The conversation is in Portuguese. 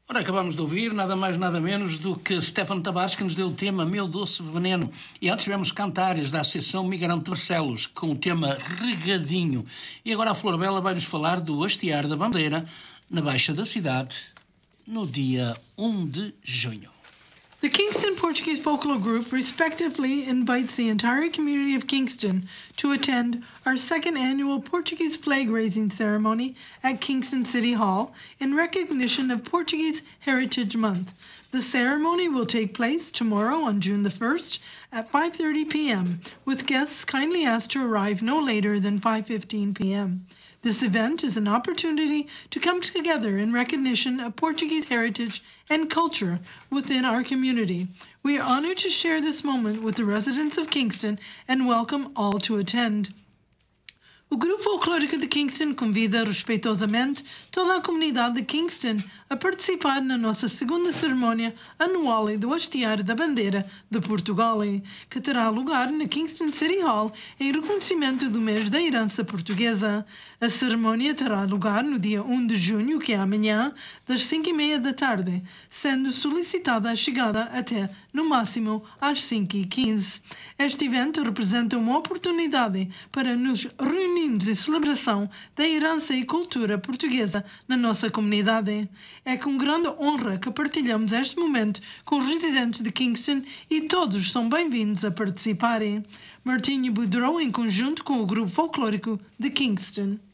Ora, acabamos de ouvir nada mais nada menos do que Stefano Tavares, que nos deu o tema Meu Doce Veneno. E antes tivemos Cantares, da Associação Migrante de Barcelos, com o tema Regadinho. E agora a Flor Bela vai-nos falar do hastear da bandeira na Baixa da Cidade, no dia 1 de junho. The Kingston Portuguese Folklore Group respectively invites the entire community of Kingston to attend our second annual Portuguese flag raising ceremony at Kingston City Hall in recognition of Portuguese Heritage Month. The ceremony will take place tomorrow on June the 1st at 5:30 p.m., with guests kindly asked to arrive no later than 5:15 p.m. This event is an opportunity to come together in recognition of Portuguese heritage and culture within our community. We are honored to share this moment with the residents of Kingston and welcome all to attend. O Grupo Folclórico de Kingston convida respeitosamente toda a comunidade de Kingston a participar na nossa segunda cerimónia anual do hastear da bandeira de Portugal, que terá lugar na Kingston City Hall em reconhecimento do mês da herança portuguesa. A cerimónia terá lugar no dia 1 de junho, que é amanhã, das 5:30 da tarde, sendo solicitada a chegada até, no máximo, às 5:15. Este evento representa uma oportunidade para nos reunirmos em celebração da herança e cultura portuguesa na nossa comunidade. É com grande honra que partilhamos este momento com os residentes de Kingston e todos são bem-vindos a participarem. Martinho Boudreau, em conjunto com o Grupo Folclórico de Kingston.